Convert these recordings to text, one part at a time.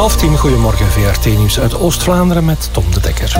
10:30, goedemorgen, VRT-nieuws uit Oost-Vlaanderen met Tom de Dekker.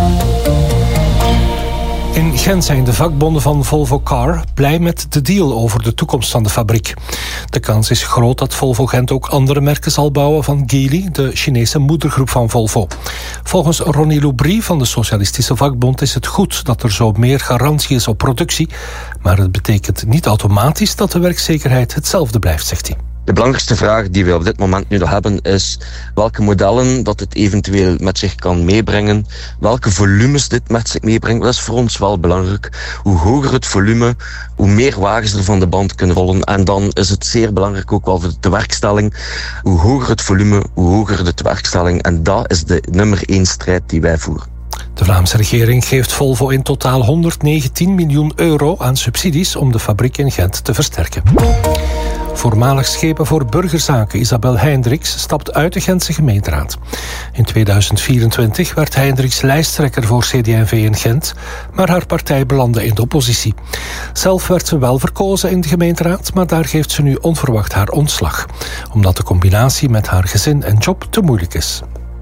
In Gent zijn de vakbonden van Volvo Car blij met de deal over de toekomst van de fabriek. De kans is groot dat Volvo Gent ook andere merken zal bouwen van Geely, de Chinese moedergroep van Volvo. Volgens Ronnie Loubry van de Socialistische Vakbond is het goed dat er zo meer garantie is op productie, maar het betekent niet automatisch dat de werkzekerheid hetzelfde blijft, zegt hij. De belangrijkste vraag die we op dit moment nu nog hebben is welke modellen dat het eventueel met zich kan meebrengen, welke volumes dit met zich meebrengt. Dat is voor ons wel belangrijk. Hoe hoger het volume, hoe meer wagens er van de band kunnen rollen. En dan is het zeer belangrijk ook wel voor de tewerkstelling. Hoe hoger het volume, hoe hoger de tewerkstelling. En dat is de nummer 1 strijd die wij voeren. De Vlaamse regering geeft Volvo in totaal 119 miljoen euro aan subsidies om de fabriek in Gent te versterken. Voormalig schepen voor burgerzaken Isabel Heindriks stapt uit de Gentse gemeenteraad. In 2024 werd Heindriks lijsttrekker voor CD&V in Gent, maar haar partij belandde in de oppositie. Zelf werd ze wel verkozen in de gemeenteraad, maar daar geeft ze nu onverwacht haar ontslag, omdat de combinatie met haar gezin en job te moeilijk is.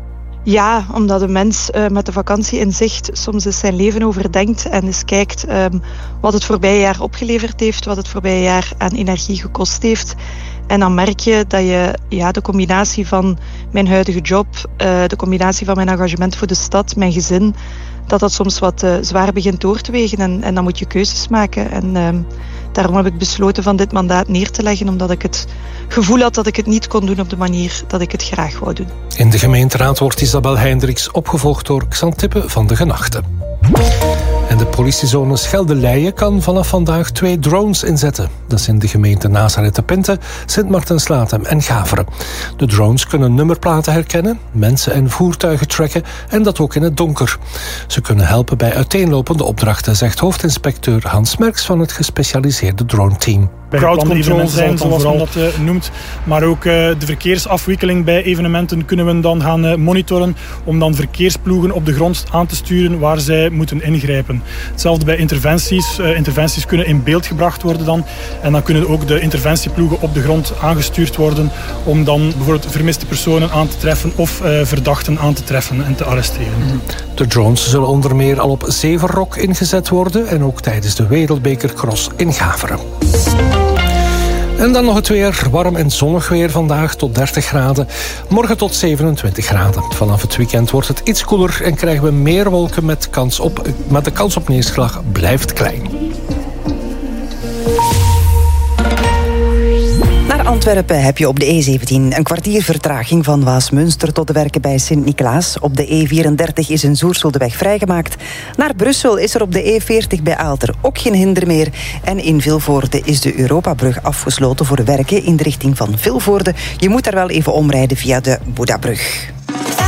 Ja, omdat een mens met de vakantie in zicht soms eens zijn leven overdenkt en eens kijkt wat het voorbije jaar opgeleverd heeft, wat het voorbije jaar aan energie gekost heeft. En dan merk je dat je de combinatie van mijn huidige job, de combinatie van mijn engagement voor de stad, mijn gezin, dat soms wat zwaar begint door te wegen en dan moet je keuzes maken. En daarom heb ik besloten van dit mandaat neer te leggen, omdat ik het gevoel had dat ik het niet kon doen op de manier dat ik het graag wou doen. In de gemeenteraad wordt Isabel Heindriks opgevolgd door Xantippe van de Genachten. En de politiezone Schelde-Leijen kan vanaf vandaag 2 drones inzetten. Dat is in de gemeenten Nazareth-de-Pinte, Sint-Martens-Latem en Gaveren. De drones kunnen nummerplaten herkennen, mensen en voertuigen tracken en dat ook in het donker. Ze kunnen helpen bij uiteenlopende opdrachten, zegt hoofdinspecteur Hans Merks van het gespecialiseerde drone-team. Crowdcontrol zijn, zoals men dat noemt. Maar ook de verkeersafwikkeling bij evenementen kunnen we dan gaan monitoren om dan verkeersploegen op de grond aan te sturen waar zij moeten ingrijpen. Hetzelfde bij interventies. Interventies kunnen in beeld gebracht worden dan. En dan kunnen ook de interventieploegen op de grond aangestuurd worden om dan bijvoorbeeld vermiste personen aan te treffen of verdachten aan te treffen en te arresteren. De drones zullen onder meer al op Zevenrok ingezet worden en ook tijdens de Wereldbekercross in Gaveren. En dan nog het weer. Warm en zonnig weer vandaag tot 30 graden. Morgen tot 27 graden. Vanaf het weekend wordt het iets koeler en krijgen we meer wolken maar de kans op neerslag blijft klein. Naar Antwerpen heb je op de E17 een kwartier vertraging van Waasmunster tot de werken bij Sint-Niklaas. Op de E34 is in Zoersel de weg vrijgemaakt. Naar Brussel is er op de E40 bij Aalter ook geen hinder meer. En in Vilvoorde is de Europabrug afgesloten voor werken in de richting van Vilvoorde. Je moet daar wel even omrijden via de Boedabrug.